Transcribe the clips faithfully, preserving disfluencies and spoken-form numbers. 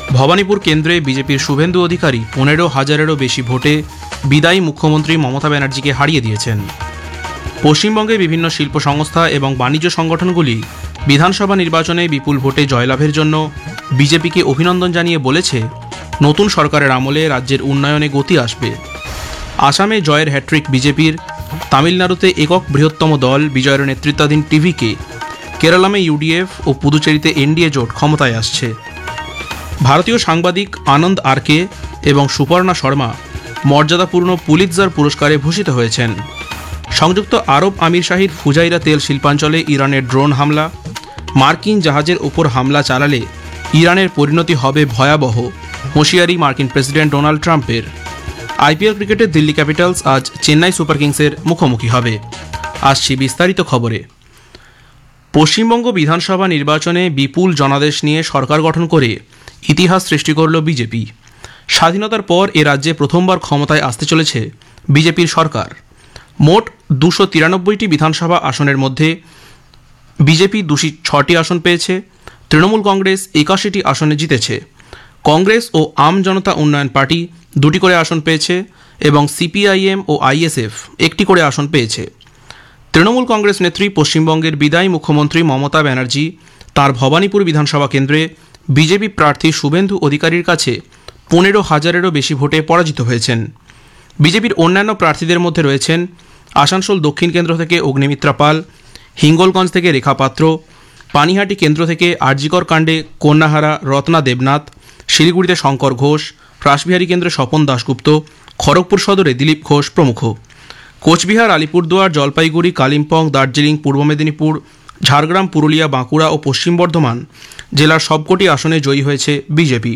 ভবানীপুর কেন্দ্রে বিজেপির শুভেন্দু অধিকারী পনেরো হাজারেরও বেশি ভোটে বিদায়ী মুখ্যমন্ত্রী মমতা ব্যানার্জিকে হারিয়ে দিয়েছেন। পশ্চিমবঙ্গে বিভিন্ন শিল্প সংস্থা এবং বাণিজ্য সংগঠনগুলি বিধানসভা নির্বাচনে বিপুল ভোটে জয়লাভের জন্য বিজেপিকে অভিনন্দন জানিয়ে বলেছে, নতুন সরকারের আমলে রাজ্যের উন্নয়নে গতি আসবে। আসামে জয়ের হ্যাট্রিক বিজেপির, তামিলনাড়ুতে একক বৃহত্তম দল বিজয়ের নেতৃত্বাধীন টিভিকে, কেরালামে ইউডিএফ ও পুদুচেরিতে এনডিএ জোট ক্ষমতায় আসছে। ভারতীয় সাংবাদিক আনন্দ আরকে এবং সুপর্ণা শর্মা মর্যাদাপূর্ণ পুলিৎজার পুরস্কারে ভূষিত হয়েছেন। সংযুক্ত আরব আমিরশাহীর ফুজাইরা তেল শিল্পাঞ্চলে ইরানের ড্রোন হামলা, মার্কিন জাহাজের ওপর হামলা চালালে ইরানের পরিণতি হবে ভয়াবহ, হুঁশিয়ারি মার্কিন প্রেসিডেন্ট ডোনাল্ড ট্রাম্পের। আইপিএল ক্রিকেটে দিল্লি ক্যাপিটালস আজ চেন্নাই সুপার কিংসের মুখোমুখি হবে। আসছি বিস্তারিত খবরে। পশ্চিমবঙ্গ বিধানসভা নির্বাচনে বিপুল জনাদেশ নিয়ে সরকার গঠন করে ইতিহাস সৃষ্টি করল বিজেপি। স্বাধীনতার পর এ রাজ্যে প্রথমবার ক্ষমতায় আসতে চলেছে বিজেপির সরকার। মোট দুশো তিরানব্বইটি বিধানসভা আসনের মধ্যে বিজেপি দুশো ছটি আসন পেয়েছে, তৃণমূল কংগ্রেস একাশিটি আসনে জিতেছে, কংগ্রেস ও আম জনতা উন্নয়ন পার্টি দুটি করে আসন পেয়েছে এবং সিপিআইএম ও আইএসএফ একটি করে আসন পেয়েছে। তৃণমূল কংগ্রেস নেত্রী পশ্চিমবঙ্গের বিদায়ী মুখ্যমন্ত্রী মমতা ব্যানার্জি তাঁর ভবানীপুর বিধানসভা কেন্দ্রে বিজেপি প্রার্থী শুভেন্দু অধিকারীর কাছে পনেরো হাজারেরও বেশি ভোটে পরাজিত হয়েছেন। বিজেপির অন্যান্য প্রার্থীদের মধ্যে রয়েছেন আসানসোল দক্ষিণ কেন্দ্র থেকে অগ্নিমিত্রা পাল, হিঙ্গলগঞ্জ থেকে রেখা পাত্র, পানিহাটি কেন্দ্র থেকে আরজিকর কাণ্ডে কন্যাহারা রত্না দেবনাথ, শিলিগুড়িতে শঙ্কর ঘোষ, রাসবিহারী কেন্দ্রে স্বপন দাশগুপ্ত, খড়গপুর সদরে দিলীপ ঘোষ প্রমুখ। কোচবিহার, আলিপুরদুয়ার, জলপাইগুড়ি, কালিম্পং, দার্জিলিং, পূর্ব মেদিনীপুর, ঝাড়গ্রাম, পুরুলিয়া, বাঁকুড়া ও পশ্চিম বর্ধমান জেলার সবকটি আসনে জয়ী হয়েছে বিজেপি।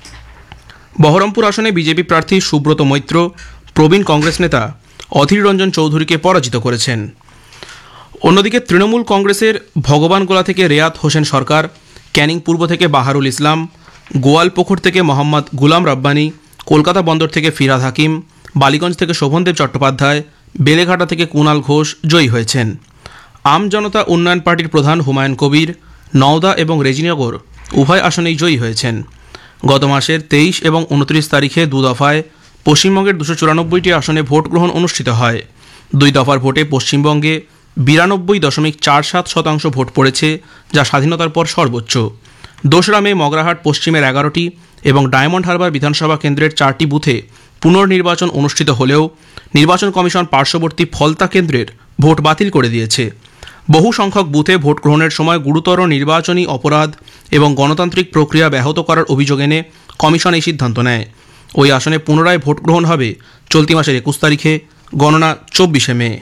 বহরমপুর আসনে বিজেপি প্রার্থী সুব্রত মৈত্র প্রবীণ কংগ্রেস নেতা অধীর রঞ্জন চৌধুরীকে পরাজিত করেছেন। অন্যদিকে তৃণমূল কংগ্রেসের ভগবানগোলা থেকে রেয়াত হোসেন সরকার, ক্যানিং পূর্ব থেকে বাহারুল ইসলাম, গোয়ালপুকুর থেকে মোহাম্মদ গুলাম রাব্বানি, কলকাতা বন্দর থেকে ফিরাদ হাকিম, বালিগঞ্জ থেকে শোভনদেব চট্টোপাধ্যায়, বেলেঘাটা থেকে কুণাল ঘোষ জয়ী হয়েছেন। আম জনতা উন্নয়ন পার্টির প্রধান হুমায়ুন কবির নওদা এবং রেজিনগর উভয় আসনেই জয়ী হয়েছেন। গত মাসের তেইশ এবং উনত্রিশ তারিখে দু দফায় পশ্চিমবঙ্গের দুশো চুরানব্বইটি আসনে ভোট গ্রহণ অনুষ্ঠিত হয়। দুই দফার ভোটে পশ্চিমবঙ্গে বিরানব্বই দশমিক চার সাত শতাংশ ভোট পড়েছে, যা স্বাধীনতার পর সর্বোচ্চ। দোসরা মে মগরাহাট পশ্চিমের এগারোটি এবং ডায়মন্ড হারবার বিধানসভা কেন্দ্রের চারটি বুথে পুনর্নির্বাচন অনুষ্ঠিত হলেও নির্বাচন কমিশন পার্শ্ববর্তী ফলতা কেন্দ্রের ভোট বাতিল করে দিয়েছে। বহু সংখ্যক বুথে ভোট গ্রহণের সময় গুরুতর নির্বাচনী অপরাধ এবং গণতান্ত্রিক প্রক্রিয়া ব্যাহত করার অভিযোগ এনে কমিশন এই সিদ্ধান্ত নেয়। ওই আসনে পুনরায় ভোট গ্রহণ হবে চলতি মাসের একুশ তারিখে, গণনা চব্বিশে মে।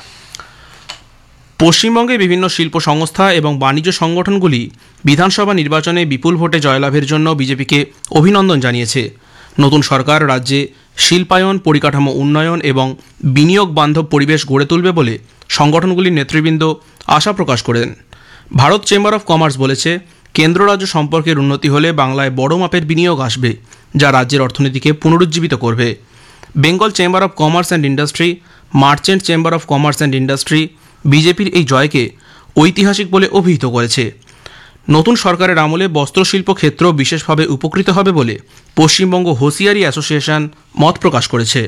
পশ্চিমবঙ্গে বিভিন্ন শিল্প সংস্থা এবং বাণিজ্য সংগঠনগুলি বিধানসভা নির্বাচনে বিপুল ভোটে জয়লাভের জন্য বিজেপিকে অভিনন্দন জানিয়েছে। নতুন সরকার রাজ্যে শিল্পায়ন, পরিকাঠামো উন্নয়ন এবং বিনিয়োগ বান্ধব পরিবেশ গড়ে তুলবে বলে সংগঠনগুলির নেতৃবৃন্দ আশা প্রকাশ করেন। ভারত চেম্বার অফ কমার্স বলেছে, কেন্দ্র রাজ্য সম্পর্কের উন্নতি হলে বাংলায় বড় মাপের বিনিয়োগ আসবে, যা রাজ্যের অর্থনীতিকে পুনরুজ্জীবিত করবে। Bengal chamber of commerce and industry, merchant chamber of commerce and industry বিজেপির এই জয়কে ঐতিহাসিক বলে অভিহিত করেছে। নতুন সরকারের আমলে বস্ত্রশিল্প ক্ষেত্র বিশেষভাবে উপকৃত হবে বলে পশ্চিমবঙ্গ হোসিয়ারি অ্যাসোসিয়েশন মত প্রকাশ করেছে।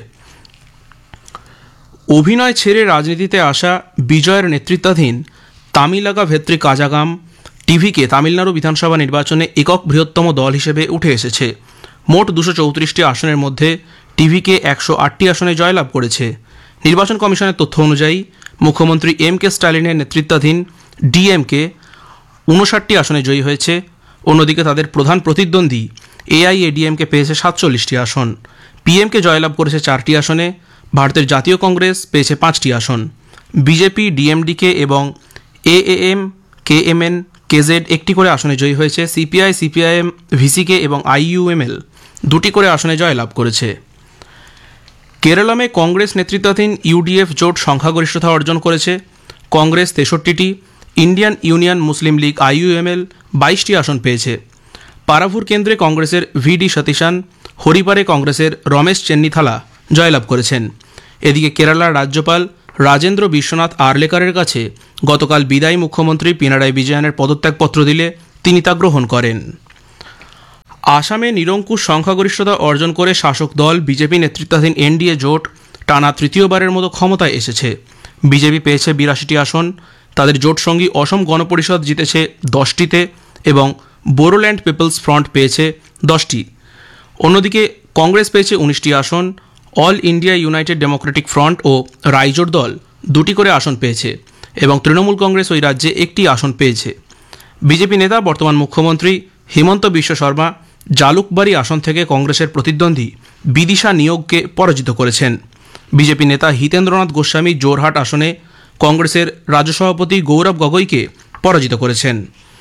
অভিনয় ছেড়ে রাজনীতিতে আসা বিজয়ের নেতৃত্বাধীন তামিলাগা ভেত্রী কাজাগাম টিভিকে তামিলনাড়ু বিধানসভা নির্বাচনে একক বৃহত্তম দল হিসেবে উঠে এসেছে। মোট দুশো চৌত্রিশটি আসনের মধ্যে টিভিকে একশো আটটি আসনে জয়লাভ করেছে। নির্বাচন কমিশনের তথ্য অনুযায়ী মুখ্যমন্ত্রী এম কে স্ট্যালিনের নেতৃত্বাধীন ডিএমকে উনষাটটি আসনে জয়ী হয়েছে। অন্যদিকে তাদের প্রধান প্রতিদ্বন্দ্বী এআইএডিএমকে পেয়েছে সাতচল্লিশটি আসন। পিএমকে জয়লাভ করেছে চারটি আসনে। ভারতের জাতীয় কংগ্রেস পেয়েছে পাঁচটি আসন। বিজেপি, ডিএমডিকে এবং এএএম, কেএমএন, কেজেড একটি করে আসনে জয়ী হয়েছে। সিপিআই, সিপিআইএম, ভিসিকে এবং আইইউএমএল দুটি করে আসনে জয়লাভ করেছে। কেরালামে কংগ্রেস নেতৃত্বাধীন ইউডিএফ জোট সংখ্যাগরিষ্ঠতা অর্জন করেছে। কংগ্রেস তেষট্টিটি, ইন্ডিয়ান ইউনিয়ন মুসলিম লীগ আইইউএমএল বাইশটি আসন পেয়েছে। পারাভুর কেন্দ্রে কংগ্রেসের ভিডি সতীশান, হরিপারে কংগ্রেসের রমেশ চেন্নিথালা জয়লাভ করেছেন। এদিকে কেরালার রাজ্যপাল রাজেন্দ্র বিশ্বনাথ আর্লেকারের কাছে গতকাল বিদায়ী মুখ্যমন্ত্রী পিনারাই বিজয়নের পদত্যাগপত্র দিলে তিনি তা গ্রহণ করেন। আসামে নিরঙ্কুশ সংখ্যাগরিষ্ঠতা অর্জন করে শাসক দল বিজেপি নেতৃত্বাধীন এনডিএ জোট টানা তৃতীয়বারের মতো ক্ষমতায় এসেছে। বিজেপি পেয়েছে বিরাশিটি আসন, তাদের জোট সঙ্গী অসম গণপরিষদ জিতেছে দশটিতে এবং বোরোল্যান্ড পিপলস ফ্রন্ট পেয়েছে দশটি। অন্যদিকে কংগ্রেস পেয়েছে উনিশটি আসন, all India United Democratic front ও রাইজোট দল দুটি করে আসন পেয়েছে এবং তৃণমূল কংগ্রেস ওই রাজ্যে একটি আসন পেয়েছে। বিজেপি নেতা বর্তমান মুখ্যমন্ত্রী হিমন্ত বিশ্ব শর্মা জালুকবাড়ি আসন থেকে কংগ্রেসের প্রতিদ্বন্দ্বী বিদিশা নিয়োগকে পরাজিত করেছেন। বিজেপি নেতা হিতেন্দ্রনাথ গোস্বামী জোরহাট আসনে কংগ্রেসের রাজ্য সভাপতি গৌরব গগৈকে পরাজিত করেছেন।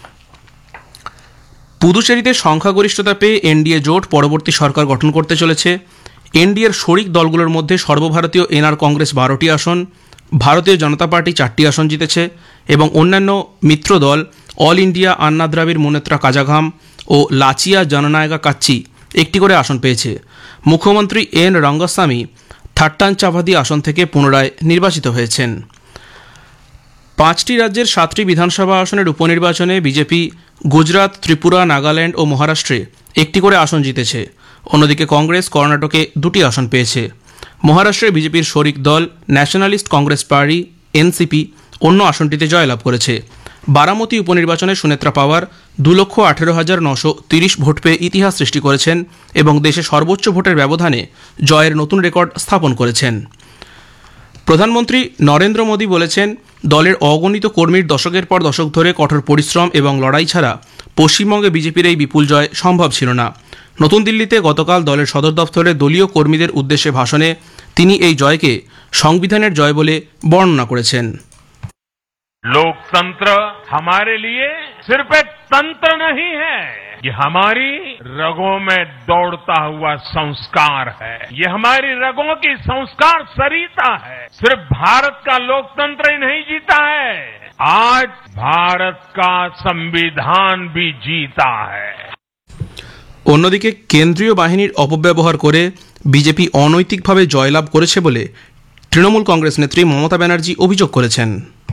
পুদুচেরিতে সংখ্যাগরিষ্ঠতা পেয়ে এনডিএ জোট পরবর্তী সরকার গঠন করতে চলেছে। এনডিএর শরিক দলগুলোর মধ্যে সর্বভারতীয় এনআর কংগ্রেস বারোটি আসন, ভারতীয় জনতা পার্টি চারটি আসন জিতেছে এবং অন্যান্য মিত্র দল অল ইন্ডিয়া আন্না দ্রাবিড় মুনেত্রা কাজাঘাম ও লাচিয়া জননায়গা কাচ্চি একটি করে আসন পেয়েছে। মুখ্যমন্ত্রী এন রঙ্গস্বামী থাট্টান চাভাদি আসন থেকে পুনরায় নির্বাচিত হয়েছেন। পাঁচটি রাজ্যের সাতটি বিধানসভা আসনের উপনির্বাচনে বিজেপি গুজরাট, ত্রিপুরা, নাগাল্যান্ড ও মহারাষ্ট্রে একটি করে আসন জিতেছে। অন্যদিকে কংগ্রেস কর্ণাটকে দুটি আসন পেয়েছে। মহারাষ্ট্রে বিজেপির শরিক দল ন্যাশনালিস্ট কংগ্রেস পার্টি এনসিপি অন্য আসনটিতে জয়লাভ করেছে। বারামতি উপনির্বাচনে সুনেত্রা পাওয়ার দু লক্ষ আঠেরো হাজার নশো তিরিশ ভোট পেয়ে ইতিহাস সৃষ্টি করেছেন এবং দেশে সর্বোচ্চ ভোটের ব্যবধানে জয়ের নতুন রেকর্ড স্থাপন করেছেন। প্রধানমন্ত্রী নরেন্দ্র মোদী বলেছেন, দলের অগণিত কর্মীর দশকের পর দশক ধরে কঠোর পরিশ্রম এবং লড়াই ছাড়া পশ্চিমবঙ্গে বিজেপির এই বিপুল জয় সম্ভব ছিল না। নতুন দিল্লিতে গতকাল দলের সদর দফতরে দলীয় কর্মীদের উদ্দেশ্যে ভাষণে তিনি এই জয়কে সংবিধানের জয় বলে বর্ণনা করেছেন। लोकतंत्र हमारे लिए सिर्फ एक तंत्र नहीं है, ये हमारी रगों में दौड़ता हुआ संस्कार है। ये हमारी रगों की संस्कार सरिता है। सिर्फ भारत का लोकतंत्र ही नहीं जीता है, आज भारत का संविधान भी जीता है। অন্যদিকে কেন্দ্রীয় বাহিনীর অপব্যবহার করে বিজেপি অনৈতিকভাবে জয়লাভ করেছে বলে তৃণমূল কংগ্রেস নেত্রী মমতা ব্যানার্জি অভিযোগ করেছেন।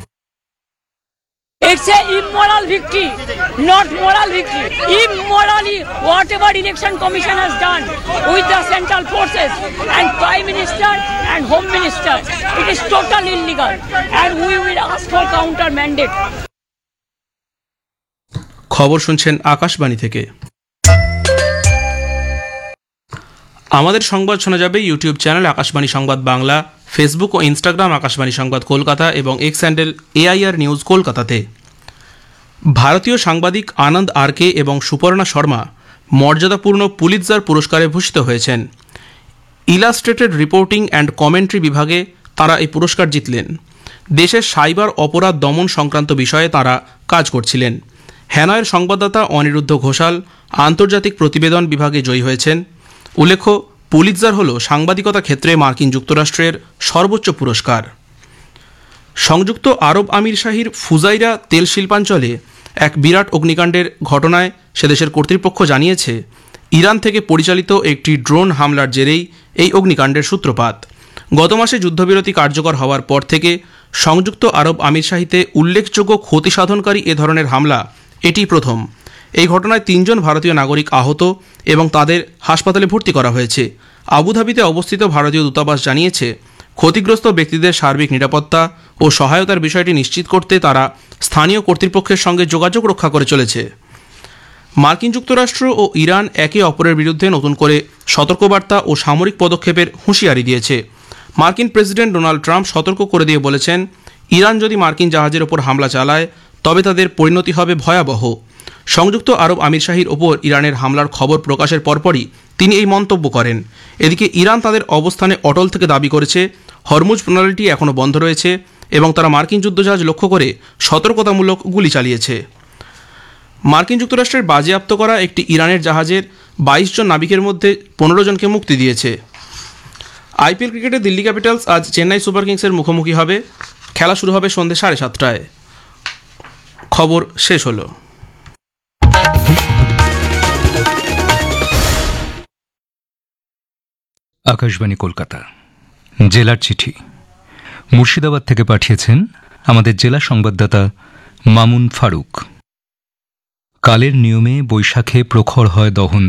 It's a immoral victory, not moral victory. Immorally, whatever election commission has done with the central forces and prime minister and home minister, it is totally illegal, and we will ask for counter mandate. খবর শুনছেন আকাশবাণী থেকে। আমাদের সংবাদ শোনা যাবে YouTube channel Akashvani সংবাদ Bangla, Facebook ও Instagram Akashvani সংবাদ কলকাতা এবং এক্স হ্যান্ডেল এআইআর নিউজ কলকাতাতে। ভারতীয় সাংবাদিক আনন্দ আরকে এবং সুপর্ণা শর্মা মর্যাদাপূর্ণ পুলিৎজার পুরস্কারে ভূষিত হয়েছেন। ইলাস্ট্রেটেড রিপোর্টিং অ্যান্ড কমেন্ট্রি বিভাগে তারা এই পুরস্কার জিতলেন। দেশের সাইবার অপরাধ দমন সংক্রান্ত বিষয়ে তারা কাজ করছিলেন। হ্যানয়ের সংবাদদাতা অনিরুদ্ধ ঘোষাল আন্তর্জাতিক প্রতিবেদন বিভাগে জয়ী হয়েছেন। উল্লেখ্য, পুলিৎজার হল সাংবাদিকতা ক্ষেত্রে মার্কিন যুক্তরাষ্ট্রের সর্বোচ্চ পুরস্কার। সংযুক্ত আরব আমিরশাহীর ফুজাইরা তেল শিল্পাঞ্চলে এক বিরাট অগ্নিকাণ্ডের ঘটনায় সে দেশের কর্তৃপক্ষ জানিয়েছে, ইরান থেকে পরিচালিত একটি ড্রোন হামলার জেরেই এই অগ্নিকাণ্ডের সূত্রপাত। গত মাসে যুদ্ধবিরতি কার্যকর হওয়ার পর থেকে সংযুক্ত আরব আমিরশাহীতে উল্লেখযোগ্য ক্ষতি সাধনকারী এ ধরনের হামলা এটি প্রথম। এই ঘটনায় তিনজন ভারতীয় নাগরিক আহত এবং তাদের হাসপাতালে ভর্তি করা হয়েছে। আবুধাবিতে অবস্থিত ভারতীয় দূতাবাস জানিয়েছে, ক্ষতিগ্রস্ত ব্যক্তিদের সার্বিক নিরাপত্তা ও সহায়তার বিষয়টি নিশ্চিত করতে তারা স্থানীয় কর্তৃপক্ষের সঙ্গে যোগাযোগ রক্ষা করে চলেছে। মার্কিন যুক্তরাষ্ট্র ও ইরান একে অপরের বিরুদ্ধে নতুন করে সতর্কবার্তা ও সামরিক পদক্ষেপের হুঁশিয়ারি দিয়েছে। মার্কিন প্রেসিডেন্ট ডোনাল্ড ট্রাম্প সতর্ক করে দিয়ে বলেছেন, ইরান যদি মার্কিন জাহাজের ওপর হামলা চালায় তবে তাদের পরিণতি হবে ভয়াবহ। সংযুক্ত আরব আমিরশাহীর ওপর ইরানের হামলার খবর প্রকাশের পরপরই তিনি এই মন্তব্য করেন। এদিকে ইরান তাদের অবস্থানে অটল থেকে দাবি করেছে হরমুজ প্রণালীটি এখনও বন্ধ রয়েছে এবং তারা মার্কিন যুদ্ধজাহাজ লক্ষ্য করে সতর্কতামূলক গুলি চালিয়েছে। মার্কিন যুক্তরাষ্ট্রের বাজেয়াপ্ত করা একটি ইরানের জাহাজের বাইশ জন নাবিকের মধ্যে পনেরো জনকে মুক্তি দিয়েছে। আইপিএল ক্রিকেটে দিল্লি ক্যাপিটালস আজ চেন্নাই সুপার কিংসের মুখোমুখি হবে। খেলা শুরু হবে সন্ধ্যে সাড়ে সাতটায়। খবর শেষ হলো। আকাশবাণী কলকাতা, জেলার চিঠি মুর্শিদাবাদ থেকে পাঠিয়েছেন আমাদের জেলা সংবাদদাতা মামুন ফারুক। কালের নিয়মে বৈশাখে প্রখর হয় দহন